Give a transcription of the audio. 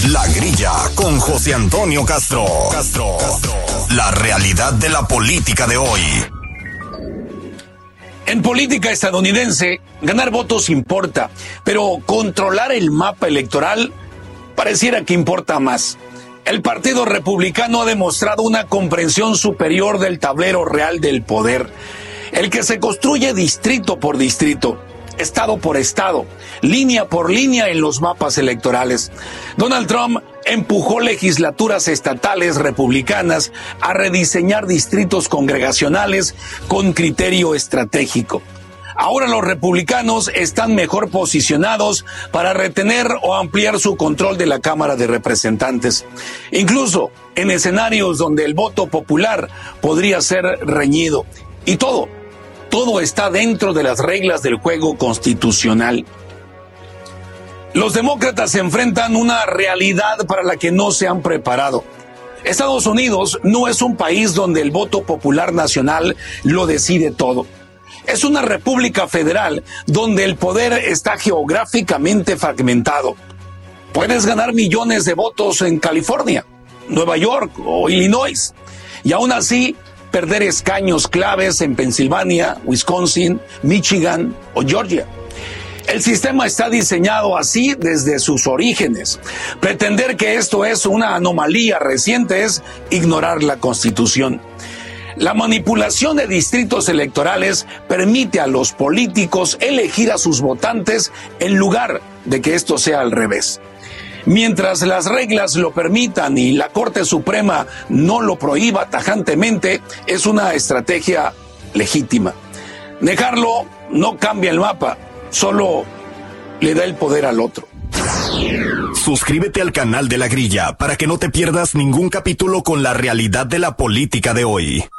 La Grilla con José Antonio Castro. La realidad de la política de hoy. En política estadounidense, ganar votos importa, pero controlar el mapa electoral pareciera que importa más. El Partido Republicano ha demostrado una comprensión superior del tablero real del poder, el que se construye distrito por distrito, estado por estado, línea por línea en los mapas electorales. Donald Trump empujó legislaturas estatales republicanas a rediseñar distritos congregacionales con criterio estratégico. Ahora los republicanos están mejor posicionados para retener o ampliar su control de la Cámara de Representantes, incluso en escenarios donde el voto popular podría ser reñido. Y todo está dentro de las reglas del juego constitucional. Los demócratas se enfrentan una realidad para la que no se han preparado. Estados Unidos no es un país donde el voto popular nacional lo decide todo. Es una república federal donde el poder está geográficamente fragmentado. Puedes ganar millones de votos en California, Nueva York o Illinois, y aún así perder escaños claves en Pensilvania, Wisconsin, Michigan o Georgia. El sistema está diseñado así desde sus orígenes. Pretender que esto es una anomalía reciente es ignorar la Constitución. La manipulación de distritos electorales permite a los políticos elegir a sus votantes en lugar de que esto sea al revés. Mientras las reglas lo permitan y la Corte Suprema no lo prohíba tajantemente, es una estrategia legítima. Negarlo no cambia el mapa, solo le da el poder al otro. Suscríbete al canal de La Grilla para que no te pierdas ningún capítulo con la realidad de la política de hoy.